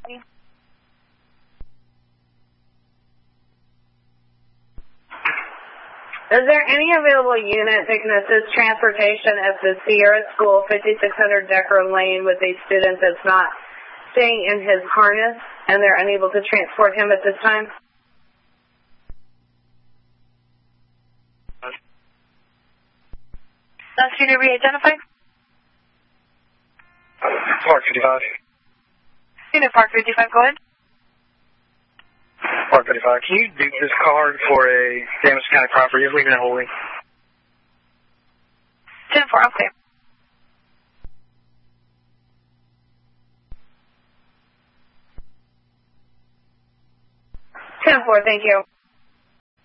Is there any available unit that can assist transportation at the Sierra School 5600 Decker Lane with a student that's not staying in his harness and they're unable to transport him at this time? Student re-identified? Park 55. Student Park 55, go ahead. Park 55. Can you do this card for a Damas County property? Just leaving it holding. 10-4, I'm clear. 10-4, thank you.